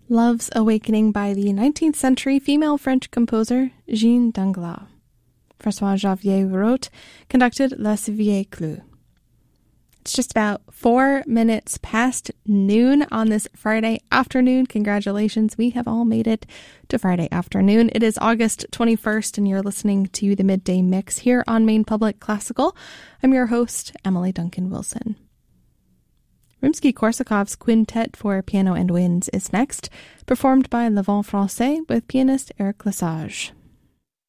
Love's Awakening by the 19th century female French composer Jeanne Danglars. François Javier wrote, conducted La Sivier Clou. It's just about 4 minutes past noon on this Friday afternoon. Congratulations, we have all made it to Friday afternoon. It is August 21st, and you're listening to the Midday Mix here on Maine Public Classical. I'm your host, Emily Duncan Wilson. Rimsky-Korsakov's Quintet for Piano and Winds is next, performed by Le Vent Français with pianist Eric Lesage.